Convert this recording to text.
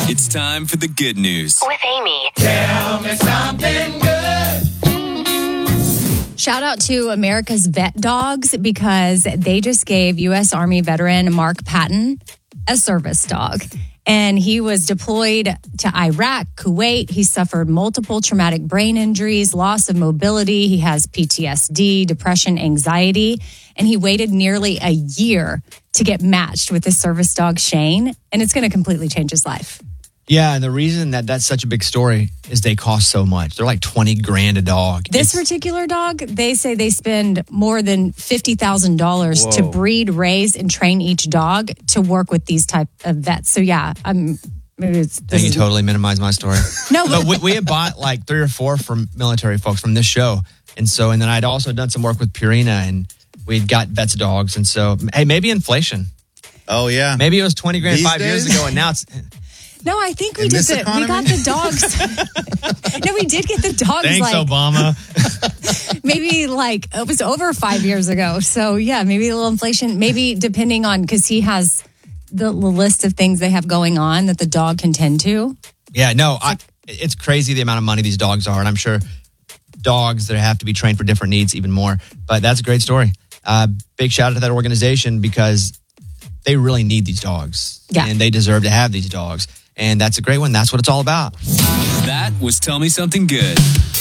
It's time for the good news. With Amy. Tell me something good. Shout out to America's Vet Dogs because they just gave U.S. Army veteran Mark Patton a service dog. And he was deployed to Iraq, Kuwait. He suffered multiple traumatic brain injuries, loss of mobility. He has PTSD, depression, anxiety. And he waited nearly a year to get matched with his service dog, Shane. And it's going to completely change his life. Yeah, and the reason that that's such a big story is they cost so much. They're like $20,000 a dog. This particular dog, they say they spend more than $50,000 to breed, raise, and train each dog to work with these type of vets. So yeah, you totally minimize my story. No, but we had bought like 3 or 4 from military folks from this show, and then I'd also done some work with Purina, and we'd got vets dogs, and so hey, maybe inflation. Oh yeah, maybe it was $20,000 5 years ago, and now it's. No, I think we did we got the dogs. No, we did get the dogs. Thanks, Obama. Maybe like it was over 5 years ago. So yeah, maybe a little inflation. Maybe depending on because he has the list of things they have going on that the dog can tend to. Yeah, no, it's crazy the amount of money these dogs are, and I'm sure dogs that have to be trained for different needs even more. But that's a great story. Big shout out to that organization because they really need these dogs, and they deserve to have these dogs. And that's a great one. That's what it's all about. That was Tell Me Something Good.